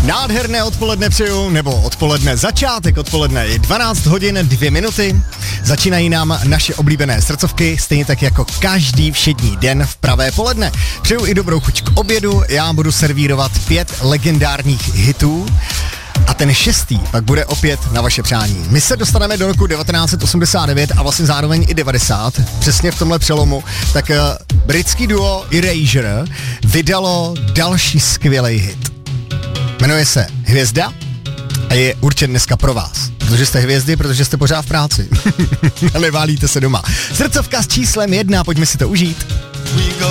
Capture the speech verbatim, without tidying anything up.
Nádherné odpoledne přeju, nebo odpoledne, začátek odpoledne je dvanáct hodin dvě minuty. Začínají nám naše oblíbené srdcovky, stejně tak jako každý všední den v pravé poledne. Přeju i dobrou chuť k obědu, já budu servírovat pět legendárních hitů. A ten šestý pak bude opět na vaše přání. My se dostaneme do roku devatenáct set osmdesát devět a vlastně zároveň i devadesát, přesně v tomhle přelomu, tak uh, britský duo Erasure vydalo další skvělý hit. Jmenuje se Hvězda a je určen dneska pro vás. Protože jste hvězdy, protože jste pořád v práci. A neválíte se doma. Srdcovka s číslem jedna, pojďme si to užít.